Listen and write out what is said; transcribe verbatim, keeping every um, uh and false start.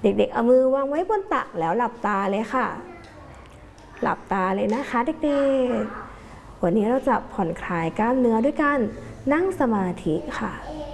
เด็กๆเอามือวางไว้บนตักแล้วหลับตาเลยค่ะหลับตาเลยนะคะเด็กๆวันนี้เราจะผ่อนคลายกล้ามเนื้อด้วยการนั่งสมาธิค่ะ